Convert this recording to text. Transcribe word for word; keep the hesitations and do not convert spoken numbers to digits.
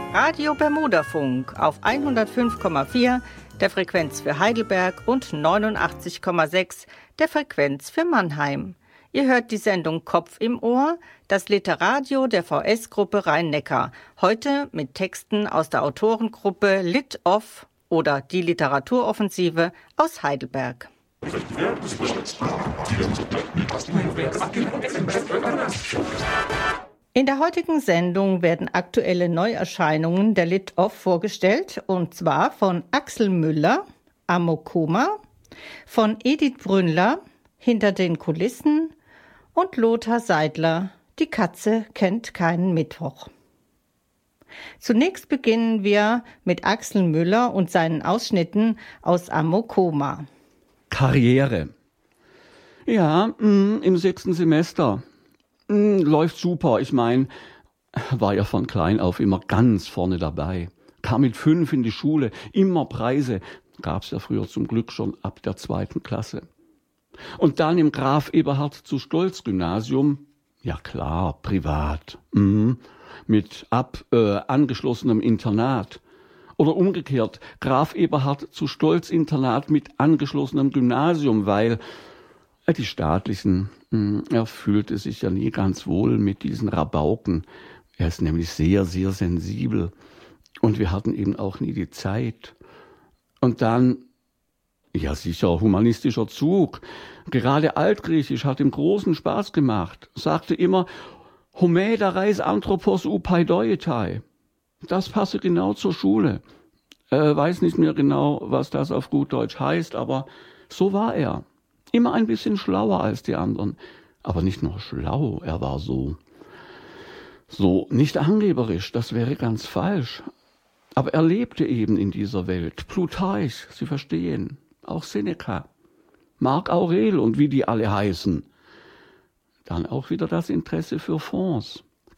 Radio Bermudafunk auf hundertfünf Komma vier der Frequenz für Heidelberg und neunundachtzig Komma sechs der Frequenz für Mannheim. Ihr hört die Sendung Kopf im Ohr, das Literadio der V S-Gruppe Rhein-Neckar. Heute mit Texten aus der Autorengruppe Lit Off oder die Literaturoffensive aus Heidelberg. In der heutigen Sendung werden aktuelle Neuerscheinungen der Lit Off vorgestellt, und zwar von Axel Müller, Amokoma, von Edith Brünnler, Hinter den Kulissen, und Lothar Seidler, Die Katze kennt keinen Mittwoch. Zunächst beginnen wir mit Axel Müller und seinen Ausschnitten aus Amokoma. Karriere. Ja, mh, im sechsten Semester. Mh, läuft super. Ich meine, war ja von klein auf immer ganz vorne dabei. Kam mit fünf in die Schule, immer Preise. Gab's ja früher zum Glück schon ab der zweiten Klasse. Und dann im Graf Eberhard zu Stolz Gymnasium. Ja klar, privat. Mh, mit ab äh, angeschlossenem Internat. Oder umgekehrt, Graf Eberhard zu Stolz Internat mit angeschlossenem Gymnasium, weil äh, die staatlichen, mh, er fühlte sich ja nie ganz wohl mit diesen Rabauken. Er ist nämlich sehr, sehr sensibel. Und wir hatten eben auch nie die Zeit. Und dann, ja sicher, humanistischer Zug. Gerade Altgriechisch hat ihm großen Spaß gemacht. Sagte immer, Homeda reis anthropos u paidoitai. Das passe genau zur Schule. Äh, weiß nicht mehr genau, was das auf gut Deutsch heißt, aber so war er. Immer ein bisschen schlauer als die anderen. Aber nicht nur schlau, er war so, so nicht angeberisch, das wäre ganz falsch. Aber er lebte eben in dieser Welt. Plutarch, Sie verstehen, auch Seneca, Marc Aurel und wie die alle heißen. Dann auch wieder das Interesse für Fonds.